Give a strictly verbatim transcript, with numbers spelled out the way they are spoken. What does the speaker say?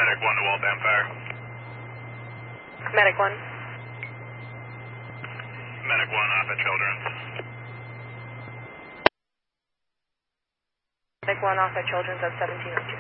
Medic one to Waltham Fire. Medic one. Medic one off at Children's. Medic one off at Children's at seventeen oh two.